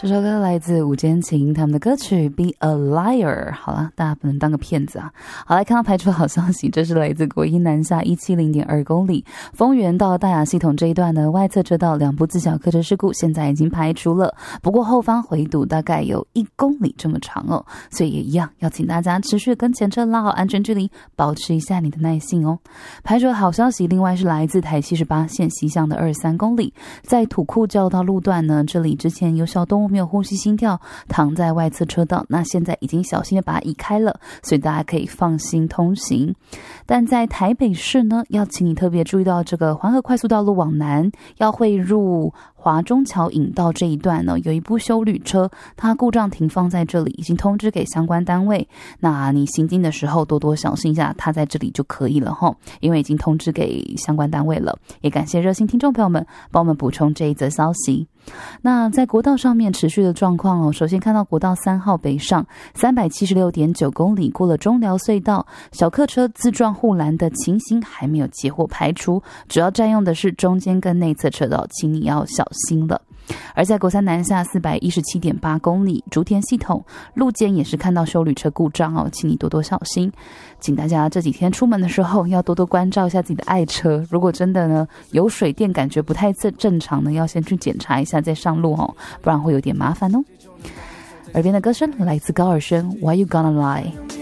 这首歌来自五间琴他们的歌曲 Be a Liar。 好了，大家不能当个骗子啊。好，来看到排除好消息，这是来自国一南下 170.2 公里丰原到大雅系统这一段呢，外侧车道2部自小客车事故现在已经排除了，不过后方回堵大概有1公里这么长哦，所以也一样要请大家持续跟前车拉好安全距离，保持一下你的耐性哦。排除好消息另外是来自台78线西向的23公里，在土库交道路段呢，这里之前有小动物没有呼吸心跳躺在外侧车道，那现在已经小心的把它移开了，所以大家可以放心通行。但在台北市呢，要请你特别注意到这个环河快速道路往南要汇入华中桥引道这一段呢，有一部休旅车它故障停放在这里，已经通知给相关单位，那你行进的时候多多小心一下，它在这里就可以了齁，因为已经通知给相关单位了。也感谢热心听众朋友们帮我们补充这一则消息。那在国道上面持续的状况哦，首先看到国道3号北上 376.9 公里过了中寮隧道，小客车自撞护栏的情形还没有截获排除，主要占用的是中间跟内侧车道，请你要小心了。而在国三南下 417.8 公里竹田系统路肩也是看到休旅车故障哦，请你多多小心。请大家这几天出门的时候要多多关照一下自己的爱车，如果真的呢有水电感觉不太正常呢，要先去检查一下再上路哦，不然会有点麻烦哦。耳边的歌声来自高尔宣 Why You Gonna Lie。